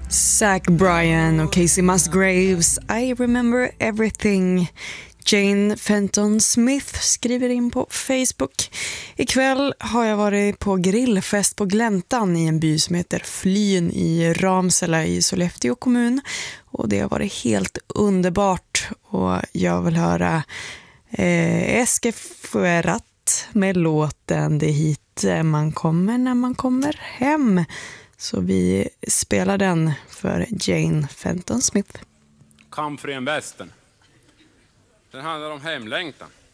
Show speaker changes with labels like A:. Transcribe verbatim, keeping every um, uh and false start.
A: Zach Bryan och Casey Musgraves, I remember everything. Jane Fenton Smith skriver in på Facebook. Ikväll har jag varit på grillfest på Gläntan i en by som heter Flyn i Ramsela i Sollefteå kommun. Och det har varit helt underbart. Och jag vill höra eh, Eske Fuerat med låten Det hit man kommer när man kommer hem. Så vi spelar den för Jane Fenton Smith.
B: Come free and western. Den handlar om hemlängtan.